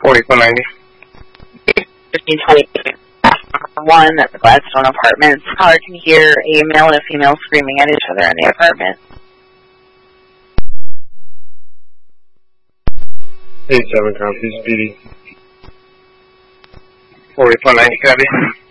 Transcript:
4490. 1 at the Gladstone Apartments. Caller can hear a male and a female screaming at each other in the apartment. 87 copies, BD. 4490 copy.